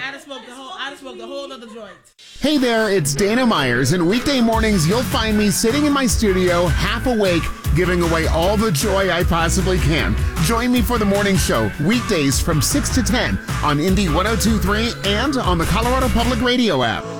I just smoked the whole other joint. Hey there, it's Dana Myers, and weekday mornings you'll find me sitting in my studio, half awake, giving away all the joy I possibly can. Join me for the morning show, weekdays from 6 to 10 on Indy 102.3 and on the Colorado Public Radio app.